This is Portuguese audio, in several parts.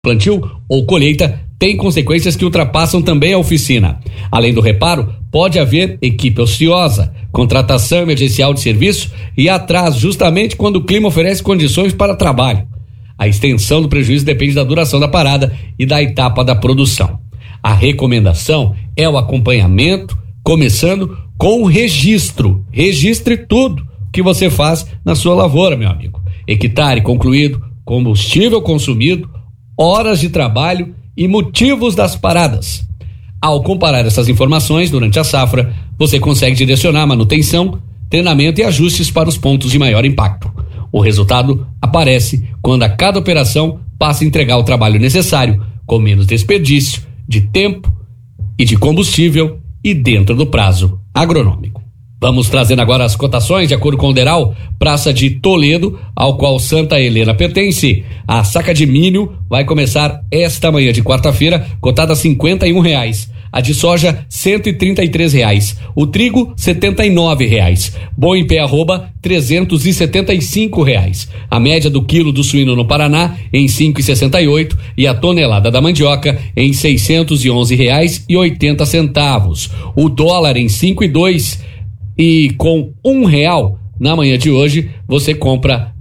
plantio ou colheita tem consequências que ultrapassam também a oficina. Além do reparo, pode haver equipe ociosa, contratação emergencial de serviço e atraso justamente quando o clima oferece condições para trabalho. A extensão do prejuízo depende da duração da parada e da etapa da produção. A recomendação é o acompanhamento, começando com o registro. Registre tudo que você faz na sua lavoura, meu amigo. Hectare concluído, combustível consumido, horas de trabalho e motivos das paradas. Ao comparar essas informações durante a safra, você consegue direcionar manutenção, treinamento e ajustes para os pontos de maior impacto. O resultado aparece quando a cada operação passa a entregar o trabalho necessário, com menos desperdício de tempo e de combustível e dentro do prazo agronômico. Vamos trazendo agora as cotações de acordo com o Deral. Praça de Toledo, ao qual Santa Helena pertence. A saca de milho vai começar esta manhã de quarta-feira, cotada R$51. A de soja R$133. O trigo R$79. Boi em pé arroba R$375. A média do quilo do suíno no Paraná em R$5,68 e a tonelada da mandioca em R$611,80. O dólar em 5,02 e com R$1 na manhã de hoje você compra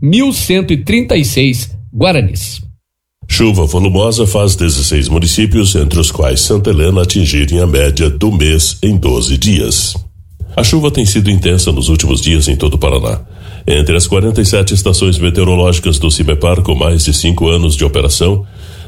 1.136 guaranis. Chuva volumosa faz 16 municípios, entre os quais Santa Helena, atingirem a média do mês em 12 dias. A chuva tem sido intensa nos últimos dias em todo o Paraná. Entre as 47 estações meteorológicas do CIMEPAR com mais de 5 anos de operação,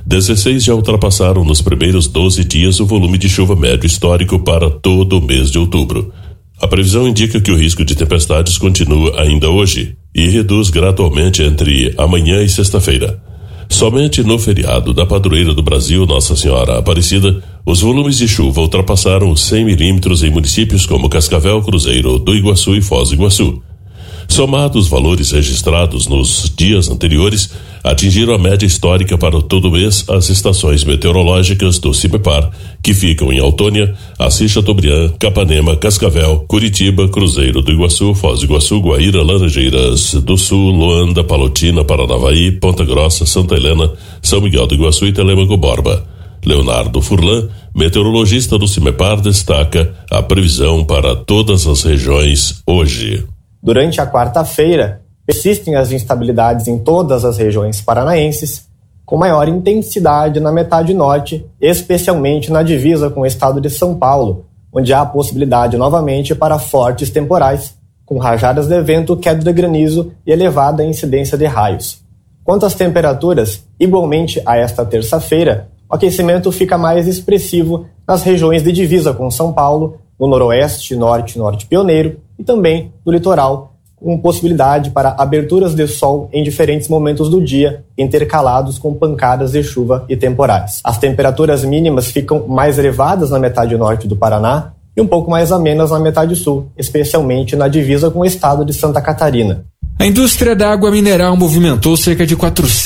16 já ultrapassaram nos primeiros 12 dias o volume de chuva médio histórico para todo o mês de outubro. A previsão indica que o risco de tempestades continua ainda hoje e reduz gradualmente entre amanhã e sexta-feira. Somente no feriado da padroeira do Brasil, Nossa Senhora Aparecida, os volumes de chuva ultrapassaram os 100 milímetros em municípios como Cascavel, Cruzeiro do Iguaçu e Foz do Iguaçu. Somados os valores registrados nos dias anteriores, atingiram a média histórica para todo o mês as estações meteorológicas do CIMEPAR, que ficam em Autônia, Assis Chateaubriand, Capanema, Cascavel, Curitiba, Cruzeiro do Iguaçu, Foz do Iguaçu, Guaíra, Laranjeiras do Sul, Luanda, Palotina, Paranavaí, Ponta Grossa, Santa Helena, São Miguel do Iguaçu e Telêmaco Borba. Leonardo Furlan, meteorologista do CIMEPAR, destaca a previsão para todas as regiões hoje. Durante a quarta-feira, persistem as instabilidades em todas as regiões paranaenses, com maior intensidade na metade norte, especialmente na divisa com o estado de São Paulo, onde há possibilidade novamente para fortes temporais, com rajadas de vento, queda de granizo e elevada incidência de raios. Quanto às temperaturas, igualmente a esta terça-feira, o aquecimento fica mais expressivo nas regiões de divisa com São Paulo, no noroeste, norte, norte pioneiro e também no litoral, com possibilidade para aberturas de sol em diferentes momentos do dia, intercalados com pancadas de chuva e temporais. As temperaturas mínimas ficam mais elevadas na metade norte do Paraná e um pouco mais amenas na metade sul, especialmente na divisa com o estado de Santa Catarina. A indústria da água mineral movimentou cerca de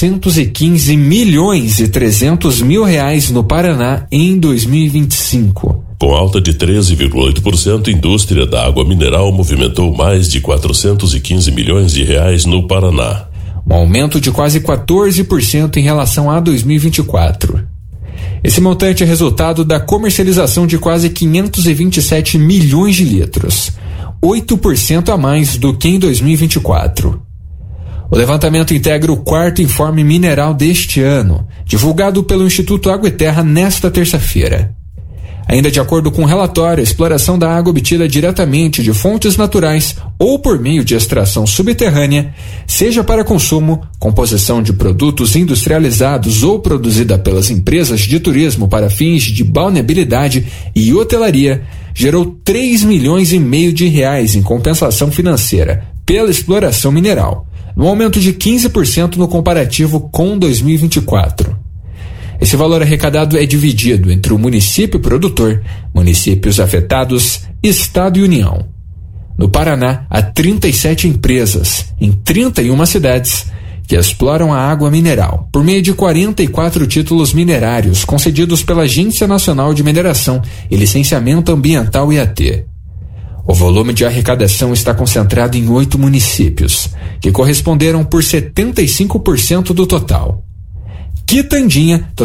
415 milhões e 300 mil reais no Paraná em 2025. Com alta de 13,8%, a indústria da água mineral movimentou mais de 415 milhões de reais no Paraná. Um aumento de quase 14% em relação a 2024. Esse montante é resultado da comercialização de quase 527 milhões de litros, 8% a mais do que em 2024. O levantamento integra o quarto informe mineral deste ano, divulgado pelo Instituto Água e Terra nesta terça-feira. Ainda de acordo com o relatório, a exploração da água obtida diretamente de fontes naturais ou por meio de extração subterrânea, seja para consumo, composição de produtos industrializados ou produzida pelas empresas de turismo para fins de balneabilidade e hotelaria, gerou 3,5 milhões de reais em compensação financeira pela exploração mineral, um aumento de 15% no comparativo com 2024. Esse valor arrecadado é dividido entre o município produtor, municípios afetados, Estado e União. No Paraná, há 37 empresas, em 31 cidades, que exploram a água mineral, por meio de 44 títulos minerários concedidos pela Agência Nacional de Mineração e Licenciamento Ambiental IAT. O volume de arrecadação está concentrado em 8 municípios, que corresponderam por 75% do total. Quitandinha,